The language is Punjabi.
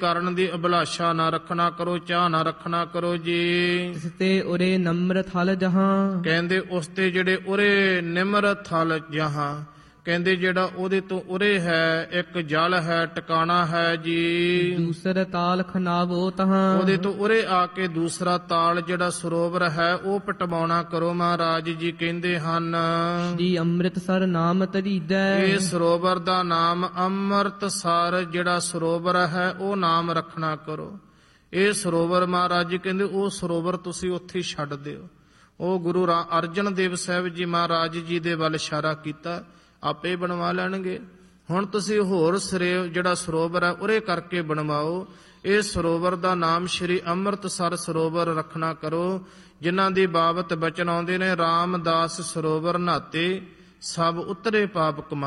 ਕਰਨ ਦੀ ਅਭਿਲਾਸ਼ਾ ਨਾ ਰੱਖਣਾ ਕਰੋ, ਚਾਹ ਨਾ ਰੱਖਣਾ ਕਰੋ ਜੀ। ਤਿਸ ਤੇ ਉਰੇ ਨਮਰ ਥਲ ਜਹਾਂ, ਕਹਿੰਦੇ ਉਸ ਤੇ ਜਿਹੜੇ ਉਰੇ ਨਿਮਰ ਥਲ ਜਹਾਂ, ਕਹਿੰਦੇ ਜਿਹੜਾ ਉਹਦੇ ਤੋਂ ਉਰੇ ਹੈ ਇੱਕ ਜਲ ਹੈ, ਟਿਕਾਣਾ ਹੈ ਜੀ। ਦੂਸਰ ਤਾਲ ਖਨਾਵੋ ਤਹਾਂ, ਉਹਦੇ ਤੋਂ ਉਰੇ ਆ ਕੇ ਦੂਸਰਾ ਤਾਲ ਜਿਹੜਾ ਸਰੋਵਰ ਹੈ ਉਹ ਪਟਵਾਉਣਾ ਕਰੋ। ਮਹਾਰਾਜ ਜੀ ਕਹਿੰਦੇ ਹਨ ਸ੍ਰੀ ਅੰਮ੍ਰਿਤਸਰ ਨਾਮ ਧਰੀਦੈ, ਇਹ ਸਰੋਵਰ ਦਾ ਨਾਮ ਅੰਮ੍ਰਿਤਸਰ ਜਿਹੜਾ ਸਰੋਵਰ ਹੈ ਉਹ ਨਾਮ ਰੱਖਣਾ ਕਰੋ। ਇਹ ਸਰੋਵਰ ਮਹਾਰਾਜ ਜੀ ਕਹਿੰਦੇ ਉਹ ਸਰੋਵਰ ਤੁਸੀਂ ਉੱਥੇ ਹੀ ਛੱਡ ਦਿਓ। ਉਹ ਗੁਰੂ ਅਰਜਨ ਦੇਵ ਸਾਹਿਬ ਜੀ ਮਹਾਰਾਜ ਜੀ ਦੇ ਵੱਲ ਇਸ਼ਾਰਾ ਕੀਤਾ, ਆਪੇ ਬਣਵਾ ਲੈਣਗੇ। ਹੁਣ ਤੁਸੀਂ ਹੋਰ ਜਿਹੜਾ ਸਰੋਵਰ ਹੈ ਉਰੇ ਕਰਕੇ ਬਣਵਾਓ। ਇਹ ਸਰੋਵਰ ਦਾ ਨਾਮ ਸ਼੍ਰੀ ਅੰਮ੍ਰਿਤਸਰ ਸਰੋਵਰ ਰੱਖਣਾ ਕਰੋ। ਜਿਨ੍ਹਾਂ ਦੀ ਬਾਬਤ ਬਚਨ ਆਉਂਦੇ ਨੇ, ਰਾਮਦਾਸ ਸਰੋਵਰ ਨਹਾਤੇ ਸਭ ਉਤਰੇ ਪਾਪ ਕਮਾਏ।